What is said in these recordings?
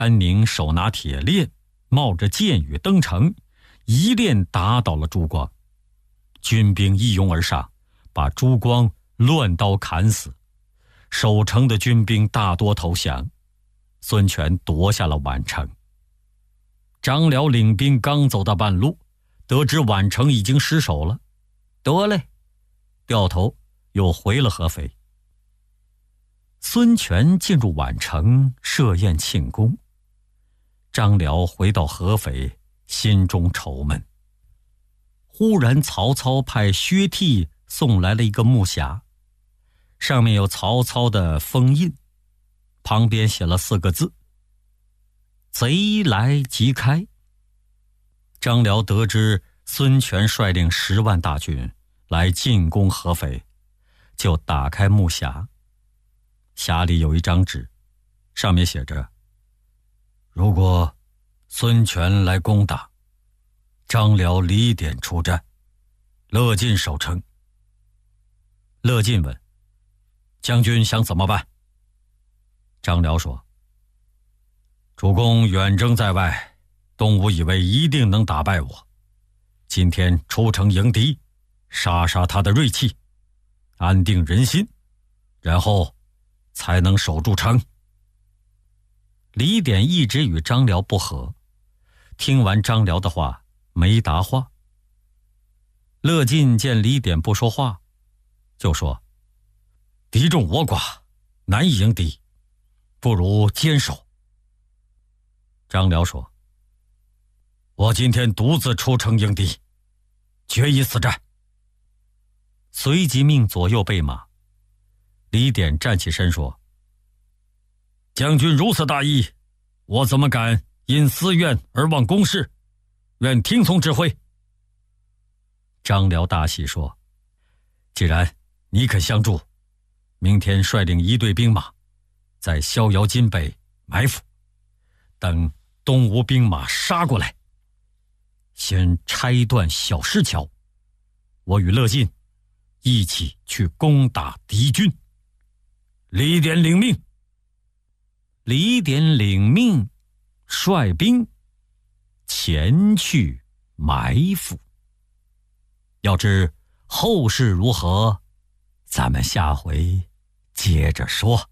安宁手拿铁链，冒着箭雨登城，一连打倒了朱光。军兵一拥而上，把朱光乱刀砍死。守城的军兵大多投降，孙权夺下了宛城。张辽领兵刚走到半路，得知宛城已经失守了，得嘞，掉头又回了合肥。孙权进入宛城设宴庆功，张辽回到合肥，心中愁闷。忽然曹操派薛悌送来了一个木匣，上面有曹操的封印，旁边写了4个字：贼来即开。张辽得知孙权率领10万大军来进攻合肥，就打开木匣，匣里有一张纸，上面写着：如果孙权来攻打，张辽、李典出战，乐进守城。乐进问：将军想怎么办？张辽说：主公远征在外，东吴以为一定能打败我，今天出城迎敌，杀他的锐气，安定人心，然后才能守住城。李典一直与张辽不和，听完张辽的话没答话。乐进见李典不说话，就说：敌众我寡，难以迎敌，不如坚守。张辽说：我今天独自出城迎敌，决一死战。随即命左右备马。李典站起身说：将军如此大义，我怎么敢因私怨而忘公事？愿听从指挥。张辽大喜说：既然你肯相助，明天率领1队兵马在逍遥津北埋伏，等东吴兵马杀过来，先拆断小石桥，我与乐进一起去攻打敌军。李典领命。李典领命，率兵前去埋伏。要知后事如何，咱们下回接着说。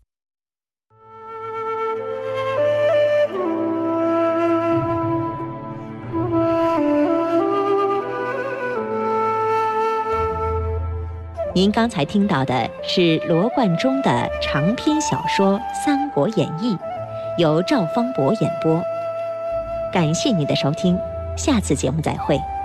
您刚才听到的是罗贯中的长篇小说《三国演义》，由赵方博演播。感谢您的收听，下次节目再会。